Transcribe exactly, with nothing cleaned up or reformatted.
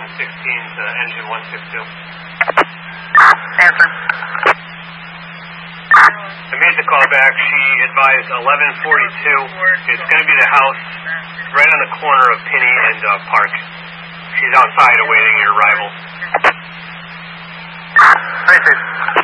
Ocean sixteen to engine one six two. Answer. I made the call back. She advised eleven forty-two. It's going to be the house right on the corner of Pinney and uh, Park. She's outside awaiting your arrival. Thank you.